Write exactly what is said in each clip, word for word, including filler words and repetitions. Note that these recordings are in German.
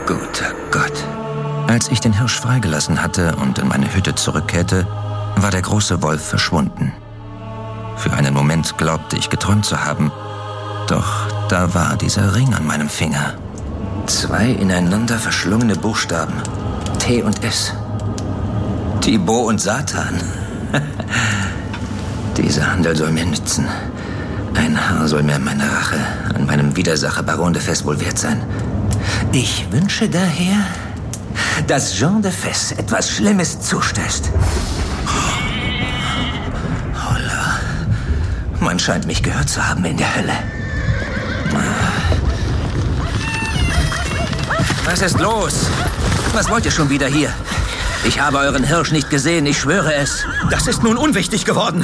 Guter Gott. Als ich den Hirsch freigelassen hatte und in meine Hütte zurückkehrte, war der große Wolf verschwunden. Für einen Moment glaubte ich, geträumt zu haben. Doch da war dieser Ring an meinem Finger. Zwei ineinander verschlungene Buchstaben. T und S. Thibaut und Satan. Dieser Handel soll mir nützen. Ein Haar soll mir meine Rache an meinem Widersacher Baron de Fes wohl wert sein. Ich wünsche daher, dass Jean de Fes etwas Schlimmes zustößt. Holla. Man scheint mich gehört zu haben in der Hölle. Was ist los? Was wollt ihr schon wieder hier? Ich habe euren Hirsch nicht gesehen, ich schwöre es. Das ist nun unwichtig geworden.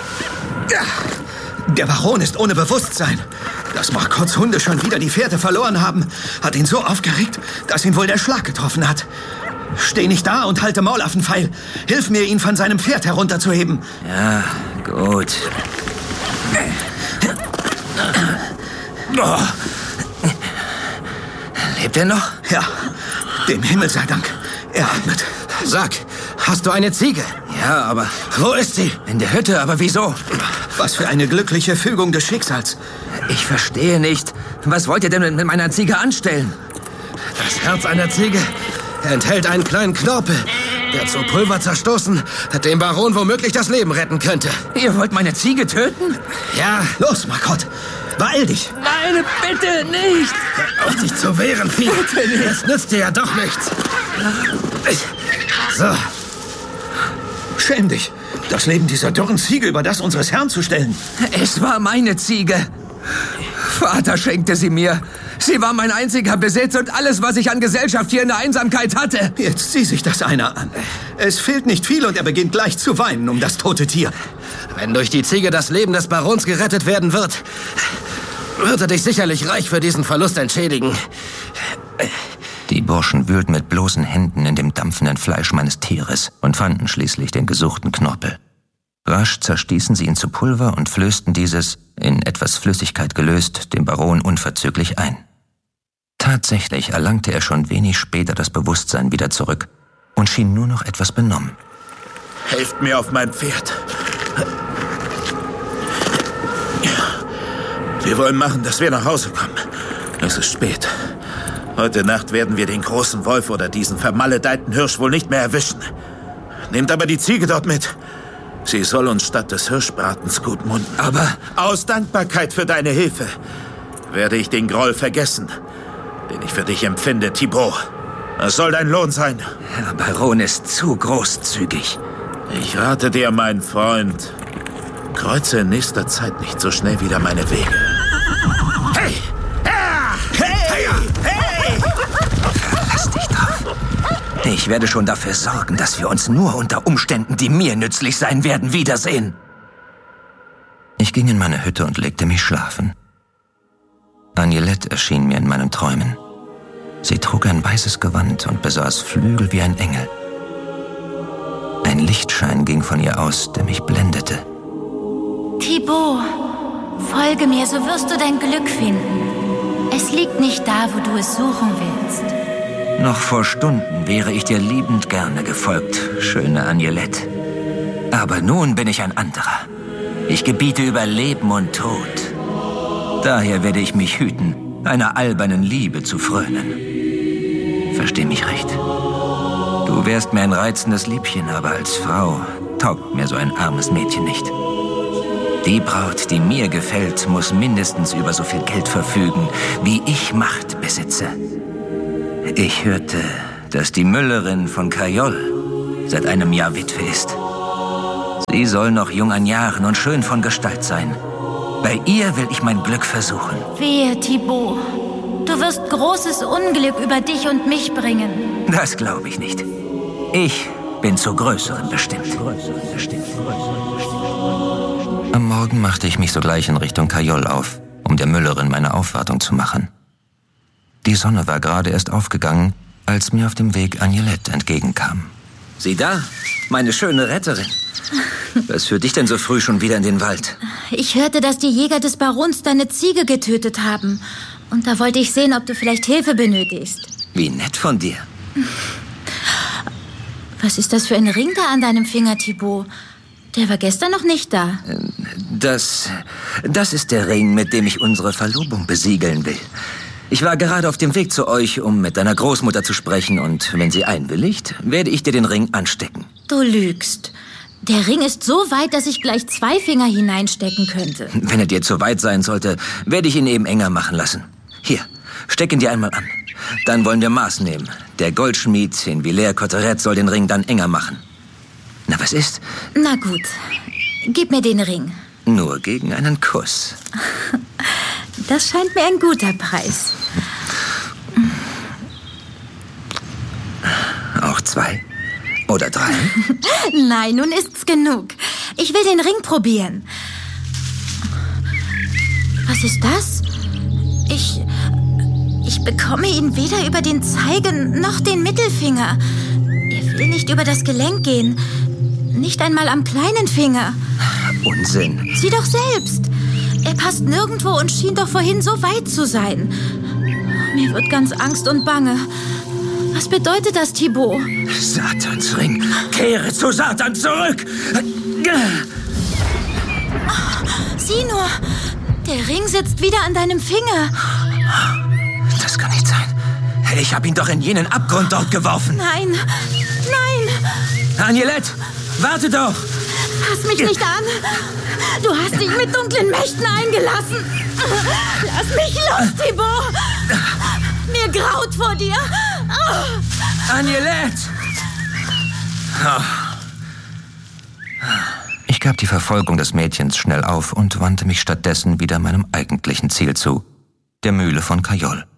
Der Baron ist ohne Bewusstsein. Dass Marcottes Hunde schon wieder die Fährte verloren haben, hat ihn so aufgeregt, dass ihn wohl der Schlag getroffen hat. Steh nicht da und halte Maulaffenpfeil. Hilf mir, ihn von seinem Pferd herunterzuheben. Ja, gut. Oh. Lebt er noch? Ja, dem Himmel sei Dank. Er atmet. Sag, hast du eine Ziege? Ja, aber... Wo ist sie? In der Hütte, aber wieso? Was für eine glückliche Fügung des Schicksals. Ich verstehe nicht. Was wollt ihr denn mit meiner Ziege anstellen? Das Herz einer Ziege enthält einen kleinen Knorpel, der zu Pulver zerstoßen dem Baron womöglich das Leben retten könnte. Ihr wollt meine Ziege töten? Ja. Los, Marcotte. Beeil dich. Nein, bitte nicht. Auf dich zu wehren, Vieh. Es nützt dir ja doch nichts. So. Schäm dich, das Leben dieser dürren Ziege über das unseres Herrn zu stellen. Es war meine Ziege. Vater schenkte sie mir. Sie war mein einziger Besitz und alles, was ich an Gesellschaft hier in der Einsamkeit hatte. Jetzt sieh sich das einer an. Es fehlt nicht viel und er beginnt gleich zu weinen um das tote Tier. Wenn durch die Ziege das Leben des Barons gerettet werden wird, wird er dich sicherlich reich für diesen Verlust entschädigen. Die Burschen wühlten mit bloßen Händen in dem dampfenden Fleisch meines Tieres und fanden schließlich den gesuchten Knorpel. Rasch zerstießen sie ihn zu Pulver und flößten dieses, in etwas Flüssigkeit gelöst, dem Baron unverzüglich ein. Tatsächlich erlangte er schon wenig später das Bewusstsein wieder zurück und schien nur noch etwas benommen. Helft mir auf mein Pferd. Wir wollen machen, dass wir nach Hause kommen. Es ist spät. Heute Nacht werden wir den großen Wolf oder diesen vermaledeiten Hirsch wohl nicht mehr erwischen. Nehmt aber die Ziege dort mit. Sie soll uns statt des Hirschbratens gut munden. Aber... Aus Dankbarkeit für deine Hilfe werde ich den Groll vergessen, den ich für dich empfinde, Thibaut. Das soll dein Lohn sein. Herr Baron ist zu großzügig. Ich rate dir, mein Freund, kreuze in nächster Zeit nicht so schnell wieder meine Wege. Hey! Hey! Hey! Verlass dich drauf. Ich werde schon dafür sorgen, dass wir uns nur unter Umständen, die mir nützlich sein werden, wiedersehen. Ich ging in meine Hütte und legte mich schlafen. Agnelette erschien mir in meinen Träumen. Sie trug ein weißes Gewand und besaß Flügel wie ein Engel. Ein Lichtschein ging von ihr aus, der mich blendete. Thibaut, folge mir, so wirst du dein Glück finden. Es liegt nicht da, wo du es suchen willst. Noch vor Stunden wäre ich dir liebend gerne gefolgt, schöne Agnelette. Aber nun bin ich ein anderer. Ich gebiete über Leben und Tod. Daher werde ich mich hüten, einer albernen Liebe zu frönen. Versteh mich recht. Du wärst mir ein reizendes Liebchen, aber als Frau taugt mir so ein armes Mädchen nicht. Die Braut, die mir gefällt, muss mindestens über so viel Geld verfügen, wie ich Macht besitze. Ich hörte, dass die Müllerin von Cayolle seit einem Jahr Witwe ist. Sie soll noch jung an Jahren und schön von Gestalt sein. Bei ihr will ich mein Glück versuchen. Wehe, Thibaut. Du wirst großes Unglück über dich und mich bringen. Das glaube ich nicht. Ich bin zu Größeren bestimmt. Am Morgen machte ich mich sogleich in Richtung Cayolle auf, um der Müllerin meine Aufwartung zu machen. Die Sonne war gerade erst aufgegangen, als mir auf dem Weg Agnelette entgegenkam. Sieh da, meine schöne Retterin. Was führt dich denn so früh schon wieder in den Wald? Ich hörte, dass die Jäger des Barons deine Ziege getötet haben. Und da wollte ich sehen, ob du vielleicht Hilfe benötigst. Wie nett von dir. Was ist das für ein Ring da an deinem Finger, Thibaut? Der war gestern noch nicht da. Das, das ist der Ring, mit dem ich unsere Verlobung besiegeln will. Ich war gerade auf dem Weg zu euch, um mit deiner Großmutter zu sprechen. Und wenn sie einwilligt, werde ich dir den Ring anstecken. Du lügst. Der Ring ist so weit, dass ich gleich zwei Finger hineinstecken könnte. Wenn er dir zu weit sein sollte, werde ich ihn eben enger machen lassen. Hier, steck ihn dir einmal an. Dann wollen wir Maß nehmen. Der Goldschmied in Villers-Cotterêts soll den Ring dann enger machen. Na, was ist? Na gut, gib mir den Ring. Nur gegen einen Kuss. Das scheint mir ein guter Preis. Auch zwei? Oder drei? Nein, nun ist's genug. Ich will den Ring probieren. Was ist das? Ich... Ich bekomme ihn weder über den Zeigen noch den Mittelfinger. Er will nicht über das Gelenk gehen. Nicht einmal am kleinen Finger. Unsinn. Sieh doch selbst. Er passt nirgendwo und schien doch vorhin so weit zu sein. Mir wird ganz Angst und Bange. Was bedeutet das, Thibaut? Satans Ring. Kehre zu Satan zurück. Sieh nur. Der Ring sitzt wieder an deinem Finger. Das kann nicht sein. Ich habe ihn doch in jenen Abgrund dort geworfen. Nein. Nein. Agnelette, warte doch. Fass mich nicht an. Du hast dich mit dunklen Mächten eingelassen. Lass mich los, Thibaut. Mir graut vor dir. Oh. Agnelette! Oh. Ich gab die Verfolgung des Mädchens schnell auf und wandte mich stattdessen wieder meinem eigentlichen Ziel zu, der Mühle von Cajolle.